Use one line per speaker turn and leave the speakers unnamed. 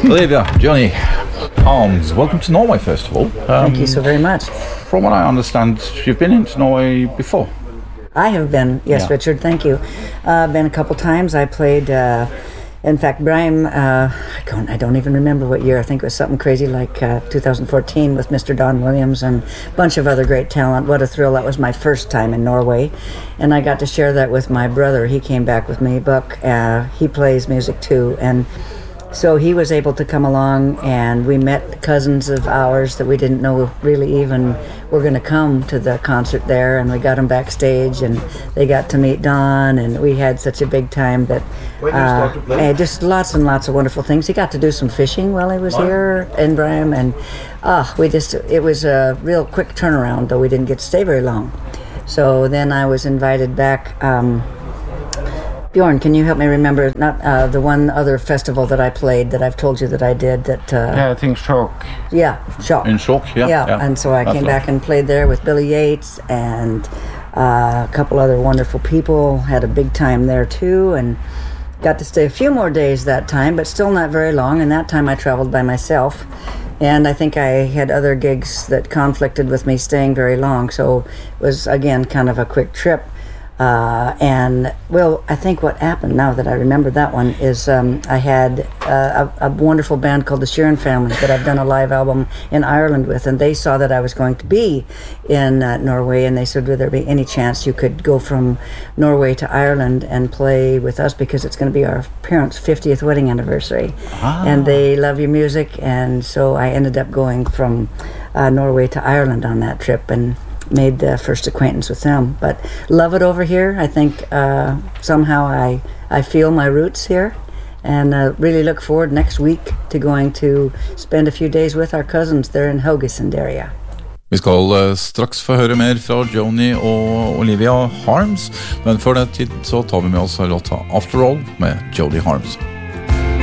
Olivia, Johnny, Hans, welcome to Norway first of all.
Thank you so very much.
From what I understand, you've been into Norway before.
I have been, yes, yeah. Richard, thank you. Been a couple times. I played, in fact, Brian, I don't even remember what year. I think it was something crazy like 2014 with Mr. Don Williams and a bunch of other great talent. What a thrill. That was my first time in Norway. And I got to share that with my brother. He came back with me, Buck. He plays music too. And so he was able to come along, and we met cousins of ours that we didn't know really even were going to come to the concert there, and we got them backstage, and they got to meet Don, and we had such a big time that just lots and lots of wonderful things. He got to do some fishing while he was here in Bram, and it was a real quick turnaround, though we didn't get to stay very long. So then I was invited back. Bjorn, can you help me remember the one other festival that I played that I've told you that I did?
I think Shock.
Yeah, Shock.
In Shock, yeah.
And so I came back and played there with Billy Yates and a couple other wonderful people. Had a big time there too, and got to stay a few more days that time, but still not very long. And that time I traveled by myself. And I think I had other gigs that conflicted with me staying very long. So it was, again, kind of a quick trip. I think what happened, now that I remember that one, is I had a wonderful band called the Sheeran Family that I've done a live album in Ireland with, and they saw that I was going to be in Norway, and they said, would there be any chance you could go from Norway to Ireland and play with us, because it's going to be our parents' 50th wedding anniversary. And they love your music, and so I ended up going from Norway to Ireland on that trip, and made the first acquaintance with them. But love it over here. I think somehow I feel my roots here, and really look forward next week to going to spend a few days with our cousins there in Haugesund area.
Vi skal straks få høre mer fra Joni og Olivia Harms, men før den tid så tar vi med oss låta After All med Jody Harms.